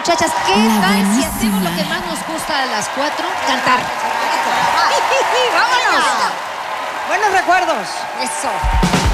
muchachas, ¿qué tal si hacemos lo que más nos gusta a las 4? Cantar. ¡Vámonos! Buenos recuerdos. Eso.